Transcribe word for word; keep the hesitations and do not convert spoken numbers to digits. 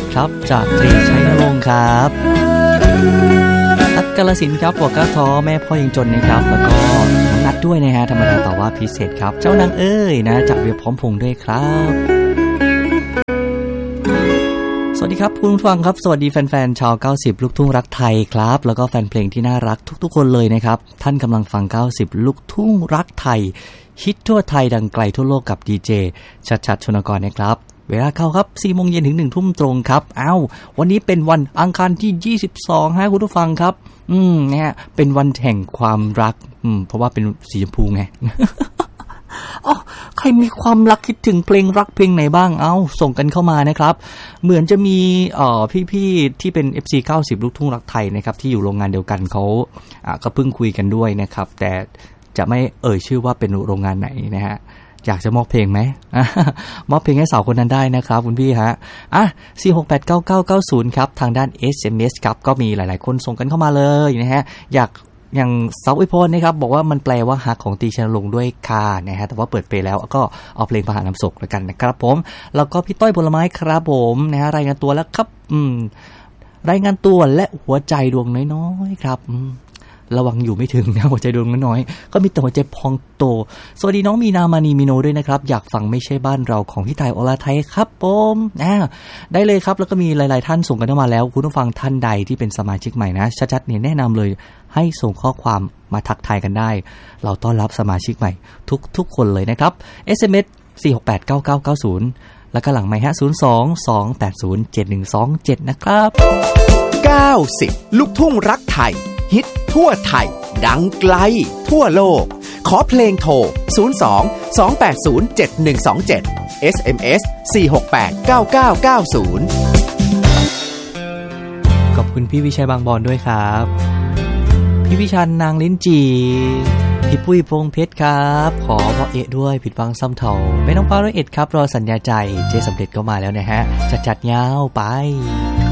ครับจากตรีชัยนรงค์ครับนัดกาฬสินธุ์ครับบอกก้าท้อแม่พ่อยังจนนะครับแล้วก็น้องนัดด้วยนะฮะธรรมดาต่อว่าพิเศษครับเจ้านางเอ้ยนะจากเวียพร้อมพงษ์ด้วยครับสวัสดีครับคุณผู้ฟังครับสวัสดีแฟนๆชาวเก้าสิบลูกทุ่งรักไทยครับแล้วก็แฟนเพลงที่น่ารักทุกๆคนเลยนะครับท่านกำลังฟังเก้าสิบลูกทุ่งรักไทยฮิตทั่วไทยดังไกลทั่วโลกกับดีเจชัดชัดชนกรนะครับเวลาเข้าครับ สี่โมงเย็นถึง หนึ่งทุ่มตรงครับอ้าววันนี้เป็นวันอังคารที่ยี่สิบสองฮะคุณผู้ฟังครับอืมนะฮะเป็นวันแห่งความรักอืมเพราะว่าเป็นสีชมพูไง อ๋อใครมีความรักคิดถึงเพลงรักเพลงไหนบ้างเอ้าส่งกันเข้ามานะครับเหมือนจะมีเอ่อพี่ๆที่เป็น เอฟ ซี เก้าสิบลูกทุ่งรักไทยนะครับที่อยู่โรงงานเดียวกันเขาอ่ะก็เพิ่งคุยกันด้วยนะครับแต่จะไม่เอ่ยชื่อว่าเป็นโรงงานไหนนะฮะอยากจะมอบเพลงไหม มอบเพลงให้สาวคนนั้นได้นะครับคุณพี่ฮะอ่ะ สี่หกแปด เก้าเก้าเก้าศูนย์ ครับทางด้าน เอส เอ็ม เอส ครับก็มีหลายๆคนส่งกันเข้ามาเลยนะฮะอยากอย่างเสาอวยพรนะครับบอกว่ามันแปลว่าฮักของตีชัยนรงค์ด้วยค่ะนะฮะแต่ว่าเปิดไปแล้วก็เอาเพลงพาหน้ำศกแล้วกันนะครับผมแล้วก็พี่ต้อยผลไม้ครับผมนะฮะรายงานตัวแล้วครับอืมรายงานตัวและหัวใจดวงน้อยๆครับระวังอยู่ไม่ถึงนะหัวใจดวงน้อยๆก็มีแต่หัวใจพองโตสวัสดีน้องมีนามานีมิโนด้วยนะครับอยากฟังไม่ใช่บ้านเราของพี่ไทยอรไทยครับผมอ่าได้เลยครับแล้วก็มีหลายๆท่านส่งกันเข้ามาแล้วคุณผู้ฟังท่านใดที่เป็นสมาชิกใหม่นะชัดๆเนี่ยแนะนำเลยให้ส่งข้อความมาทักทายกันได้เราต้อนรับสมาชิกใหม่ทุกๆคนเลยนะครับ เอส เอ็ม เอส สี่หกแปด เก้าเก้าเก้าศูนย์แล้วก็หลังไมค์ฮะศูนย์ สอง สอง แปด ศูนย์ เจ็ด หนึ่ง สอง เจ็ดนะครับเก้าสิบลูกทุ่งรักไทยฮิตทั่วไทยดังไกลทั่วโลกขอเพลงโทรศูนย์ สอง สอง แปด ศูนย์ เจ็ด หนึ่ง สอง เจ็ด เอส เอ็ม เอส สี่หกแปด เก้าเก้าเก้าศูนย์ขอบคุณพี่วิชัยบางบอนด้วยครับพี่วิชันนางลิ้นจีพี่ปุ้ยพงเพชรครับขอพ่อเอะด้วยผิดฟังซ้ำเท่าไม่ต้องฟ้าร้อยเอ็ดครับรอสัญญาใจเจสำเร็จก็มาแล้วนะฮะจัดจัดยาวไป